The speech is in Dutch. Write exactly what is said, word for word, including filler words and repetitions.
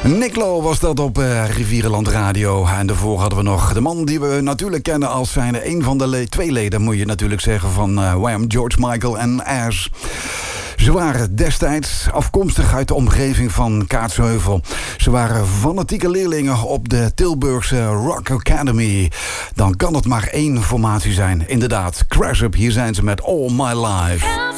Nick Lowe was dat op uh, Rivierenland Radio. En daarvoor hadden we nog de man die we natuurlijk kennen als zijnde een van de le- twee leden, moet je natuurlijk zeggen, van uh, Wham, George Michael en Ash. Ze waren destijds afkomstig uit de omgeving van Kaatsheuvel. Ze waren fanatieke leerlingen op de Tilburgse Rock Academy. Dan kan het maar één formatie zijn. Inderdaad, Crash Up, hier zijn ze met All My Life.